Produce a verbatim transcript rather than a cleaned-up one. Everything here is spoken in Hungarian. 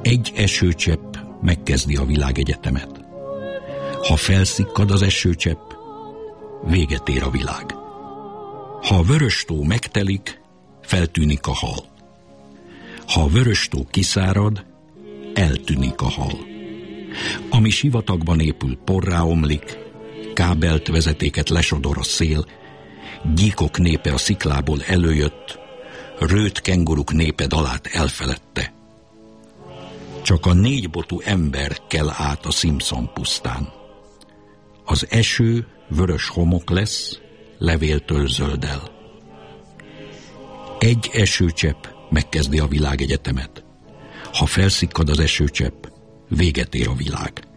Egy esőcsepp megkezdi a világegyetemet. Ha felszikkad az esőcsepp, véget ér a világ. Ha a vörös tó megtelik, feltűnik a hal. Ha a vörös tó kiszárad, eltűnik a hal. Ami sivatagban épül, porrá omlik, kábelt vezetéket lesodor a szél, gyíkok népe a sziklából előjött, rőt kenguruk népe dalát elfeledte. Csak a négybotú ember kell át a Simpson pusztán. Az eső vörös homok lesz, levéltől zöldel. Egy esőcsepp megkezdi a világegyetemet. Ha felszikkad az esőcsepp, véget ér a világ.